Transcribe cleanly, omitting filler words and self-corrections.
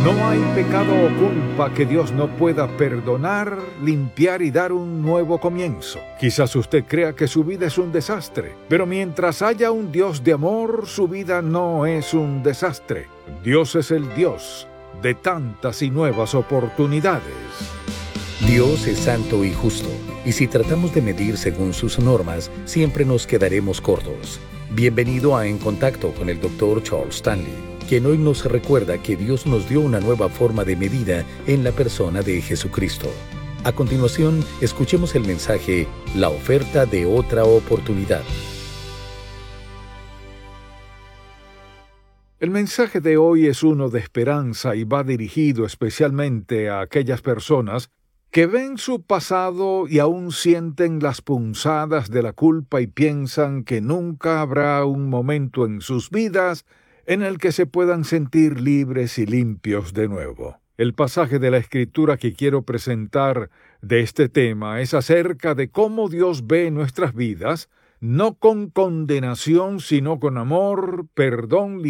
No hay pecado o culpa que Dios no pueda perdonar, limpiar y dar un nuevo comienzo. Quizás usted crea que su vida es un desastre, pero mientras haya un Dios de amor, su vida no es un desastre. Dios es el Dios de tantas y nuevas oportunidades. Dios es santo y justo, y si tratamos de medir según sus normas, siempre nos quedaremos cortos. Bienvenido a En Contacto con el Dr. Charles Stanley, quien hoy nos recuerda que Dios nos dio una nueva forma de medida en la persona de Jesucristo. A continuación, escuchemos el mensaje La oferta de otra oportunidad. El mensaje de hoy es uno de esperanza y va dirigido especialmente a aquellas personas que ven su pasado y aún sienten las punzadas de la culpa y piensan que nunca habrá un momento en sus vidas en el que se puedan sentir libres y limpios de nuevo. El pasaje de la Escritura que quiero presentar de este tema es acerca de cómo Dios ve nuestras vidas, no con condenación, sino con amor, perdón,